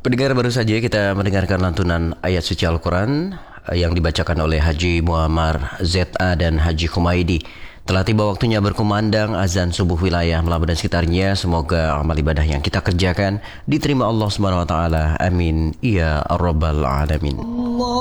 Pendengar, baru saja kita mendengarkan lantunan ayat suci Al-Quran yang dibacakan oleh Haji Muammar ZA dan Haji Humaidi. Telah tiba waktunya berkumandang azan subuh wilayah Melamba dan sekitarnya. Semoga amal ibadah yang kita kerjakan diterima Allah Subhanahu wa taala. Amin ya rabbal alamin.